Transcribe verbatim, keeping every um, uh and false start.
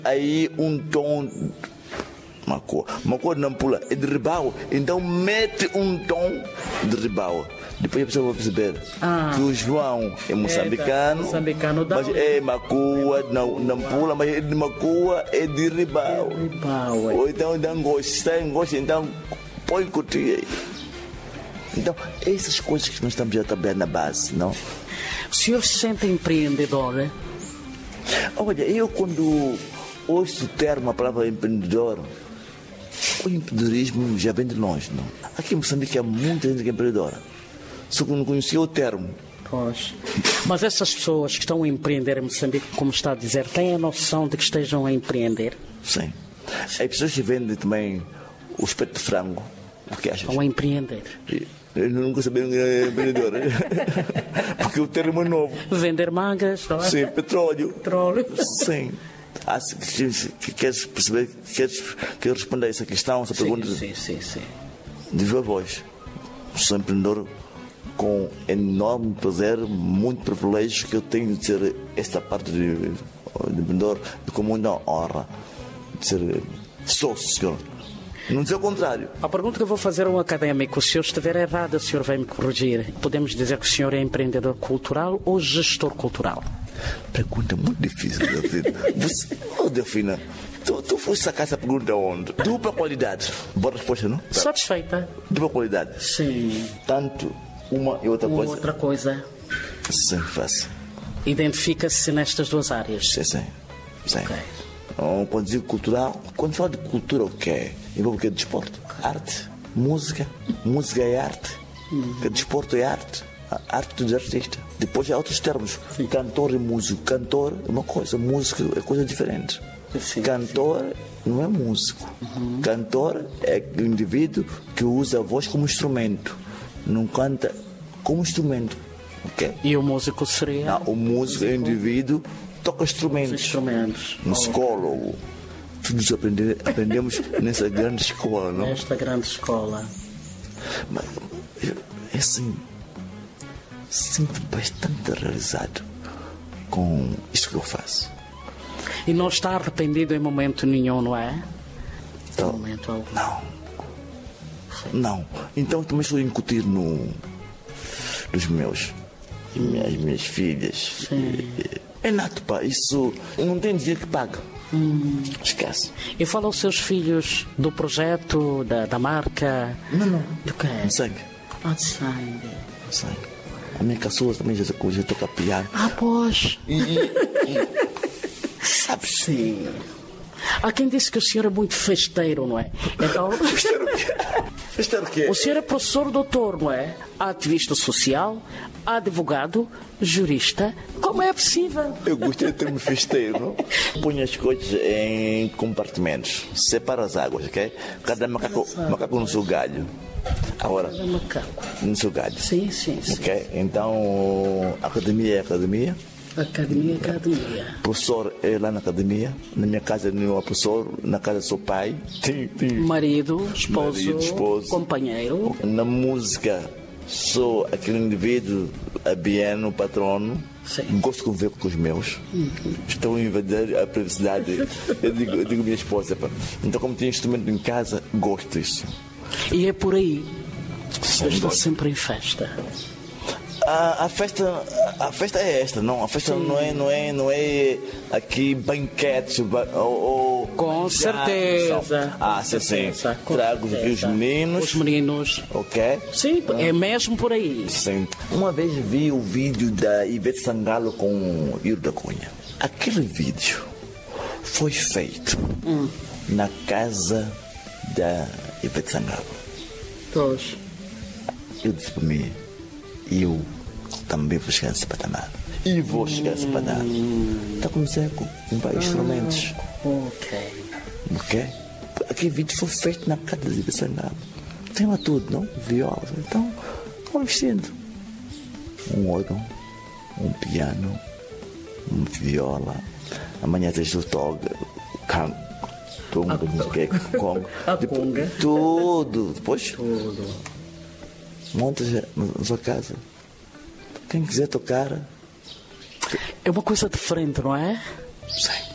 Aí um tom, uma cor, uma cor não pula, é de ribau. Então mete um tom de ribau. Depois a pessoa vai perceber ah. que o João é moçambicano, é, moçambicano mas é macua, não, não pula, mas é de macua, é de ribau. É ribau é. Ou então não gosta, está em gosto, então põe curtir aí. Então, essas coisas que nós estamos a trabalhar na base, não? O senhor se sente empreendedor? É? Olha, eu quando ouço o termo, a palavra empreendedor, o empreendedorismo já vem de nós, não? Aqui em Moçambique há muita gente que é empreendedora. Só que não conhecia o termo. Pois. Mas essas pessoas que estão a empreender em Moçambique, como está a dizer, têm a noção de que estejam a empreender? Sim. Há pessoas que vendem também o espeto de frango. O que achas? Estão a empreender. Eu nunca sabia que era empreendedor. Porque o termo é novo. Vender mangas, não é? Sim, petróleo. Petróleo. Sim. Ah, se, que, queres perceber, queres, queres responder a essa questão, essa sim, pergunta? Sim, sim, sim. De viva voz. Sou empreendedor com enorme prazer, muito privilégio que eu tenho de ser esta parte de, de empreendedor e com muita honra de ser sócio, senhor. Não dizer o contrário. A pergunta que eu vou fazer a um académico, se eu estiver errado, o senhor vai me corrigir. Podemos dizer que o senhor é empreendedor cultural ou gestor cultural? Pergunta muito difícil, Delfina. Você, oh, Delfina, tu, tu foste sacar essa pergunta onde? Dupla qualidade. Boa resposta, não? Satisfeita. Dupla qualidade. Sim. Tanto uma e outra uma coisa. outra coisa. Sim, fácil. Identifica-se nestas duas áreas. Sim, sim. sim. Ok. Um, quando digo cultural, quando falo de cultura, o que é? Envolve o que é desporto? Arte, música. Música é arte. Uhum. Desporto é arte. A arte do artista. Depois há outros termos. Sim. Cantor e músico. Cantor é uma coisa, músico é coisa diferente. Sim, Cantor sim. não é músico. Uhum. Cantor é o indivíduo que usa a voz como instrumento. Não canta como instrumento. Okay? E o músico seria? Não, o músico é o indivíduo toca instrumentos. Os instrumentos. No psicólogo. Todos aprender, aprendemos nessa grande escola, não? Nesta grande escola. Mas, é assim, sinto bastante realizado com isto que eu faço. E não está arrependido em momento nenhum, não é? Então, em momento algum. Não. Sim. Não. Então também estou a incutir no, nos meus, hum. minhas, minhas filhas. Sim. É nato, pá. Isso não tem dinheiro que paga. Hum. Esquece. E fala aos seus filhos do projeto, da, da marca? Não, não. Do que é? De sangue. Ah, de sangue. De sangue. A minha caçula também já, já toca piano. Ah, pois. E, e, e, sabes? Sim. Há quem disse que o senhor é muito festeiro, não é? Então... Festeiro o quê? Festeiro o quê? O senhor é professor doutor, não é? Ativista social, advogado, jurista. Como é possível? Eu gostei de ter-me festeiro, não? Põe as coisas em compartimentos. Separa as águas, ok? Cada macaco, macaco no seu galho. Agora, Cada macaco. no seu galho. Sim, sim, sim. Ok? Então, academia é academia. Academia, academia. Professor é lá na academia. Na minha casa não é professor. Na casa sou pai. Sim, sim. Marido, esposo, Marido, esposo, companheiro. Na música sou aquele indivíduo abiano, patrono. Sim. Gosto de conviver com os meus. Uhum. Estão a invadir a privacidade. Eu digo, eu digo minha esposa. Pá. Então, como tenho instrumento em casa, gosto disso. E é por aí. Eu estou sempre em festa. A, a festa a festa é esta, não? A festa não é, não é, não é aqui banquetes ou, ou com certeza. Ah, sim, sim. Trago aqui os meninos. Os meninos. Ok? Sim, é mesmo por aí. Sim. Uma vez vi o vídeo da Ivete Sangalo com o Iro da Cunha. Aquele vídeo foi feito hum. na casa da Ivete Sangalo. Todos. Eu disse para mim, eu também vou chegar a esse patamar. E vou chegar a esse patamar. Está a começar com vários instrumentos. Ok. Ok? Aquele vídeo foi feito na casa de Ivete Sangalo. Tem lá tudo, não? Viola. Então, vamos vestindo. Um órgão, um piano, uma viola. Amanhã tens o toga, o canto. Tunga, a conga. A conga. Tudo. Depois. Tudo. Montas na sua casa. Quem quiser tocar. É uma coisa diferente, não é? Sim.